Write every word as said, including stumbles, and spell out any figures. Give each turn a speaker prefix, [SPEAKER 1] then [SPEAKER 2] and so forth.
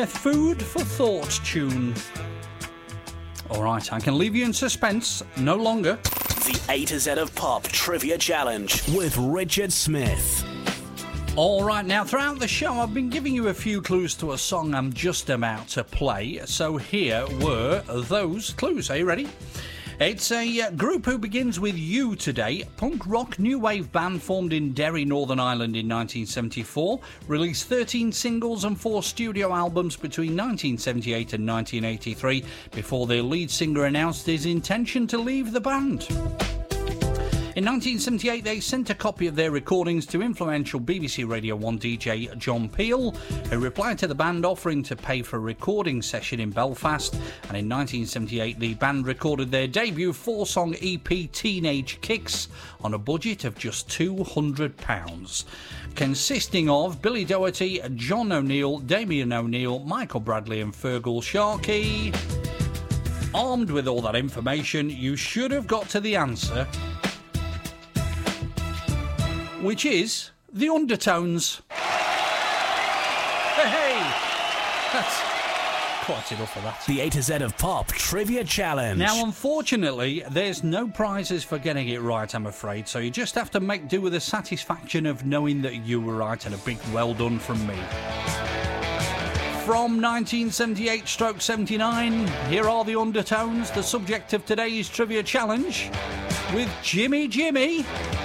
[SPEAKER 1] their food for thought tune. All right, I can leave you in suspense no longer.
[SPEAKER 2] The A to Z of Pop Trivia Challenge with Richard Smith.
[SPEAKER 1] All right, now throughout the show I've been giving you a few clues to a song I'm just about to play. So here were those clues. Are you ready? It's a uh, group who begins with U today. Punk rock new wave band formed in Derry, Northern Ireland in nineteen seventy-four. Released thirteen singles and four studio albums between nineteen seventy-eight and nineteen eighty-three before their lead singer announced his intention to leave the band. In nineteen seventy-eight, they sent a copy of their recordings to influential B B C Radio one D J John Peel, who replied to the band offering to pay for a recording session in Belfast. And in nineteen seventy-eight, the band recorded their debut four-song E P Teenage Kicks on a budget of just two hundred pounds, consisting of Billy Doherty, John O'Neill, Damien O'Neill, Michael Bradley and Fergal Sharkey. Armed with all that information, you should have got to the answer, which is the Undertones. Hey, that's quite enough of that.
[SPEAKER 2] The A to Z of Pop Trivia Challenge.
[SPEAKER 1] Now, unfortunately, there's no prizes for getting it right, I'm afraid, so you just have to make do with the satisfaction of knowing that you were right, and a big well done from me. From nineteen seventy-eight stroke seventy-nine, here are the Undertones, the subject of today's Trivia Challenge, with Jimmy Jimmy.